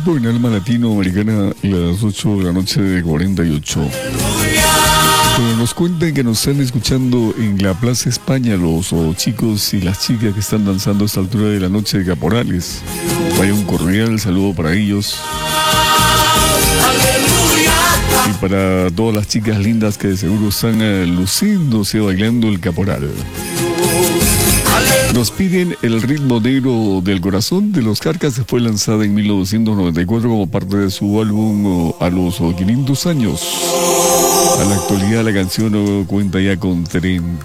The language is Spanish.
Tiempo en Alma Latinoamericana, las 8 de la noche de 48. Bueno, nos cuentan que nos están escuchando en la Plaza España los chicos y las chicas que están danzando a esta altura de la noche de Caporales. Vaya un cordial saludo para ellos. Y para todas las chicas lindas que de seguro están luciéndose bailando el caporal. Nos piden el ritmo negro del corazón de los Carcas. Fue lanzada en 1994 como parte de su álbum A los 500 años. A la actualidad la canción cuenta ya con